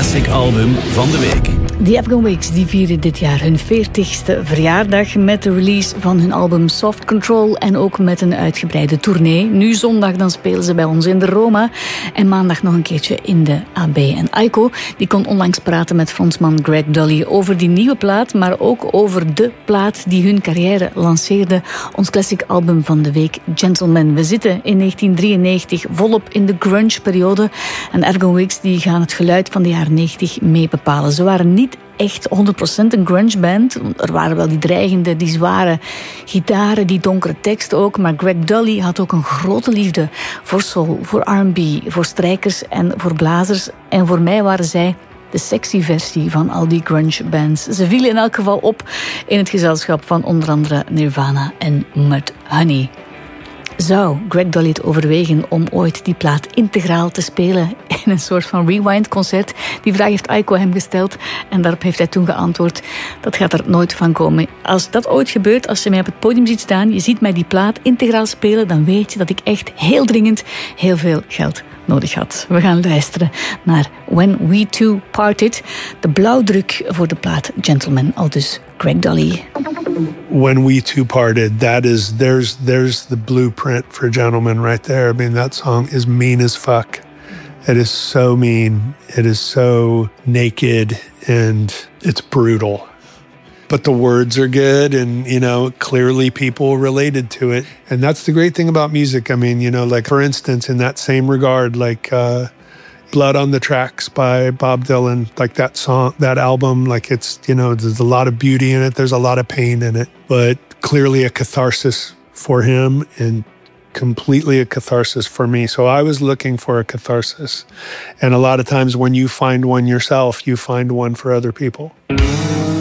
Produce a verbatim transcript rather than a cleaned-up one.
Classic Album van de Week. The Afghan Wigs die vieren dit jaar hun veertigste verjaardag met de release van hun album Soft Control en ook met een uitgebreide tournee. Nu zondag dan spelen ze bij ons in de Roma en maandag nog een keertje in de A B. En Aiko die kon onlangs praten met frontman Greg Dulli over die nieuwe plaat, maar ook over de plaat die hun carrière lanceerde. Ons classic album van de week, Gentleman. We zitten in negentien drieënnegentig volop in de grunge-periode en de Afghan Wigs die gaan het geluid van de jaren negentig mee bepalen. Ze waren niet echt honderd procent een grunge band. Er waren wel die dreigende, die zware gitaren, die donkere tekst ook. Maar Greg Dulli had ook een grote liefde voor soul, voor R en B, voor strijkers en voor blazers. En voor mij waren zij de sexy versie van al die grunge bands. Ze vielen in elk geval op in het gezelschap van onder andere Nirvana en Mudhoney. Zou Greg Dulli het overwegen om ooit die plaat integraal te spelen in een soort van rewind-concert? Die vraag heeft Aiko hem gesteld en daarop heeft hij toen geantwoord: dat gaat er nooit van komen. Als dat ooit gebeurt, als je mij op het podium ziet staan, je ziet mij die plaat integraal spelen, dan weet je dat ik echt heel dringend heel veel geld nodig had. We gaan luisteren naar When We Two Parted, de blauwdruk voor de plaat Gentleman, al dus Greg Dulli. When We Two Parted, that is, there's there's the blueprint for Gentleman right there. I mean, that song is mean as fuck. It is so mean. It is so naked and it's brutal. But the words are good and, you know, clearly people related to it. And that's the great thing about music. I mean, you know, like, for instance, in that same regard, like uh, Blood on the Tracks by Bob Dylan, like that song, that album, like it's, you know, there's a lot of beauty in it. There's a lot of pain in it, but clearly a catharsis for him and completely a catharsis for me. So I was looking for a catharsis. And a lot of times when you find one yourself, you find one for other people.